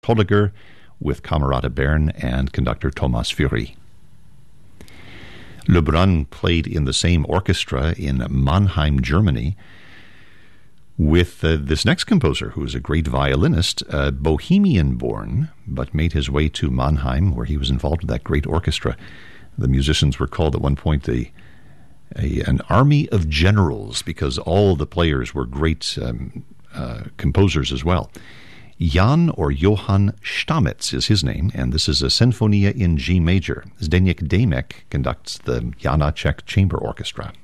Holliger with Camerata Bern and conductor Thomas Fury. Lebrun played in the same orchestra in Mannheim, Germany, with this next composer, who is a great violinist, Bohemian-born, but made his way to Mannheim, where he was involved with that great orchestra. The musicians were called at one point an army of generals, because all the players were great composers as well. Jan or Johann Stamitz is his name, and this is a Sinfonia in G major. Zdeněk Démek conducts the Janáček Chamber Orchestra.